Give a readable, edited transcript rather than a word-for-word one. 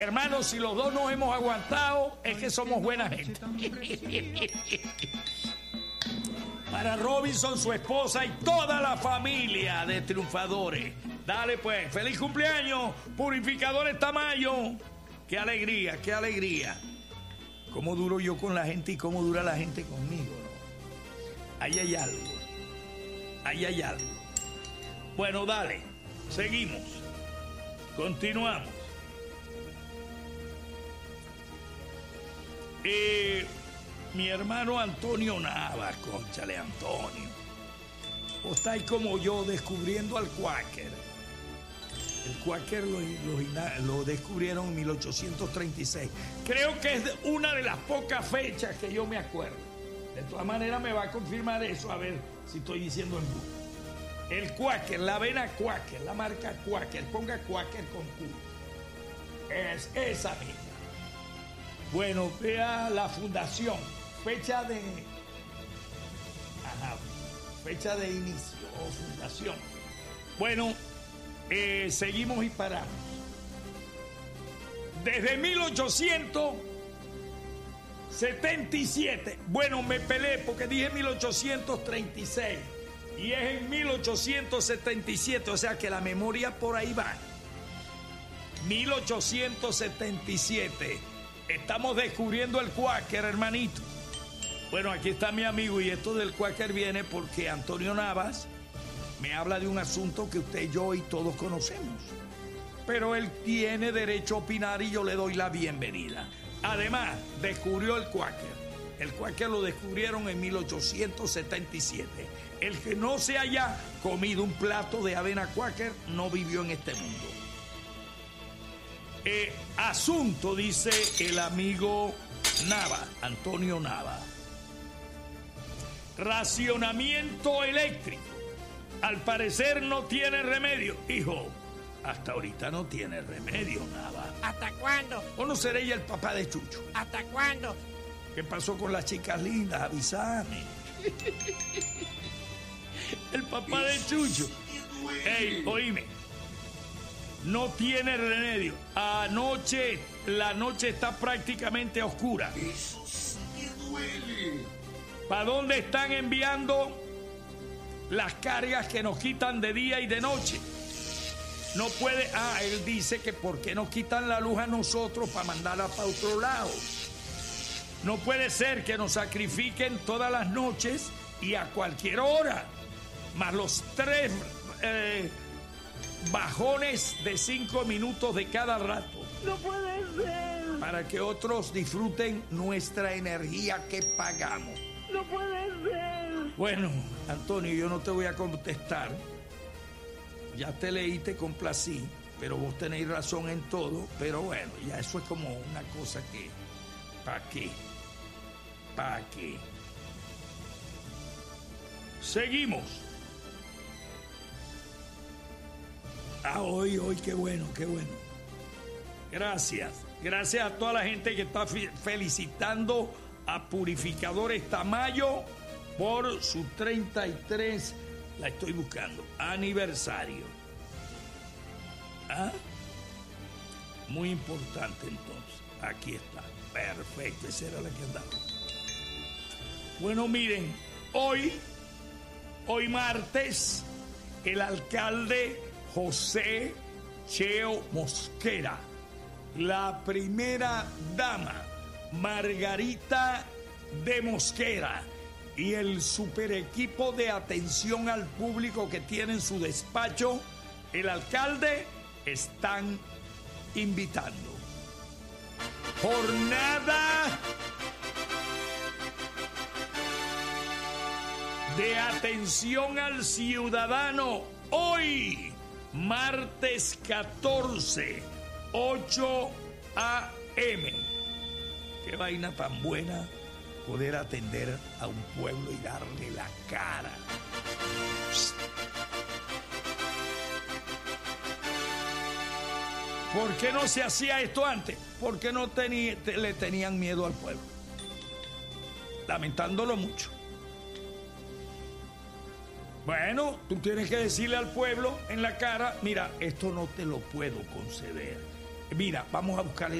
Hermanos, si los dos nos hemos aguantado, es que somos buena gente. Para Robinson, su esposa y toda la familia de triunfadores. Dale pues, feliz cumpleaños, Purificadores Tamayo. Qué alegría, qué alegría. Cómo duro yo con la gente y cómo dura la gente conmigo, ¿no? Ahí hay algo. Ahí hay algo. Bueno, dale, seguimos. Continuamos. Mi hermano Antonio Navas, cónchale Antonio. Vos estáis como yo descubriendo al Quaker. El Quaker lo descubrieron en 1836. Creo que es una de las pocas fechas que yo me acuerdo. De todas maneras me va a confirmar eso, a ver si estoy diciendo en Google. El Quaker, la avena Quaker, la marca Quaker, ponga Quaker con Q. Es esa misma. Bueno, vea la fundación, fecha de inicio o fundación. Bueno, seguimos y paramos. Desde 1877, bueno, me peleé porque dije 1836 y es en 1877, o sea que la memoria por ahí va. 1877. Estamos descubriendo el Quaker, hermanito. Bueno, aquí está mi amigo y esto del Quaker viene porque Antonio Navas me habla de un asunto que usted, yo y todos conocemos. Pero él tiene derecho a opinar y yo le doy la bienvenida. Además, descubrió el Quaker. El Quaker lo descubrieron en 1877. El que no se haya comido un plato de avena Quaker no vivió en este mundo. Asunto, dice el amigo Nava, Antonio Nava. Racionamiento eléctrico. Al parecer no tiene remedio. Hijo, hasta ahorita no tiene remedio, Nava. ¿Hasta cuándo? ¿O no seré ya el papá de Chucho? ¿Hasta cuándo? ¿Qué pasó con las chicas lindas? Avísame. El papá de Chucho. Ey, oíme. No tiene remedio. Anoche, la noche está prácticamente oscura. Eso sí que duele. ¿Para dónde están enviando las cargas que nos quitan de día y de noche? No puede. Él dice que por qué nos quitan la luz a nosotros para mandarla para otro lado. No puede ser que nos sacrifiquen todas las noches y a cualquier hora. Más los 3 bajones de 5 minutos de cada rato. No puede ser. Para que otros disfruten nuestra energía que pagamos. No puede ser. Bueno, Antonio, yo no te voy a contestar. Ya te leí, te complací, pero vos tenéis razón en todo. Pero bueno, ya eso es como una cosa que... ¿Para qué? ¿Para qué? Seguimos. Hoy, qué bueno, qué bueno. Gracias. Gracias a toda la gente que está felicitando a Purificadores Tamayo por su 33, la estoy buscando, aniversario. Muy importante entonces. Aquí está. Perfecto, esa era la que andaba. Bueno, miren, hoy martes, el alcalde José Cheo Mosquera, la primera dama Margarita de Mosquera y el super equipo de atención al público que tiene en su despacho, el alcalde, están invitando. Jornada de atención al ciudadano hoy, martes 14, 8 a.m. Qué vaina tan buena poder atender a un pueblo y darle la cara. ¿Por qué no se hacía esto antes? Porque no le tenían miedo al pueblo. Lamentándolo mucho. Bueno, tú tienes que decirle al pueblo en la cara, mira, esto no te lo puedo conceder. Mira, vamos a buscar